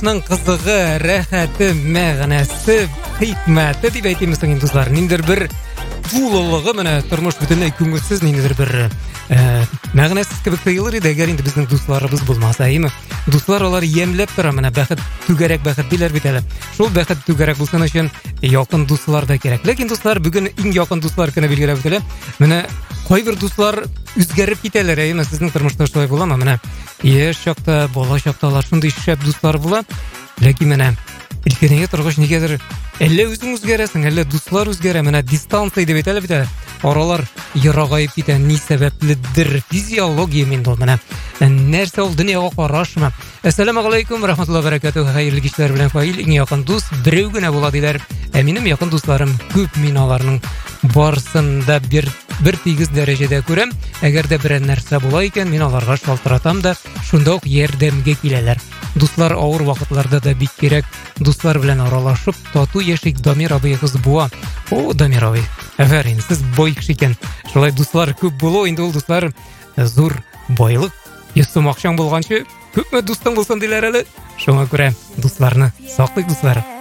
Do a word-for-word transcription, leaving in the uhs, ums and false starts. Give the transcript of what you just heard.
Тормышның қызығы, рәхәті, мәғәнәсе, хикмәте дип әйтеміз соң дуслар. Ниндер бір тулылығы, менә тормыш бүтәнләй күңелсез, ниндер бір мәгънәсез кебек тоелыр иде, әгәр инде безнең дусларыбыз булмаса, әйеме? Дуслар алар ямьләп тора, менә бәхет түгәрәк бәхет диләр бит әле. Шул бәхет түгәрәк булсын өчен якын дуслар да кирәк. Ләкин дуслар бүген иң якын дуслар көне билгеләп үтелә. Менә кайбер дуслар үзгәреп китәләр, әйеме? Сезнең тормышта шулай буламы? Менә яшь чакта, бала чакта алар шундый шәп дуслар була. Ләкин менә илкенәгә торгач нигәдер әллә үзең үзгәрәсең, әллә дуслар үзгәрә, менә дистанция дип әйтәләр бит әле. Аралар ерагайып китә, ни сәбәпледер, физиология миндә ул менә. Нәрсә ул, дөньяга карашмы? Әссәламу алейкум, рахмәтуллаһи бәрәкәтү, хәерле кичләр белән Фаил, иң якын дус берәү генә була диләр. Ә минем якын дусларым күп, мин аларның барсын да бер бер тигез дәрәҗәдә күрәм. Әгәр дә берәр нәрсә була икән, мин аларга шалтыратам да, шунда ук ярдәмгә киләләр. Дуслар авыр вакытларда да бик кирәк. Дуслар белән аралашып, тату яшик. Дамир абыегыз буа. О, Дамир абый, әфәрин, сез бай кеше икән. Шулай дуслар күп булу, инде ул дуслар зур байлык. Йөз акчаң булганчы, күпме дустың булсын диләр әле. Шуңа күрә дусларны саклыйк, дуслар.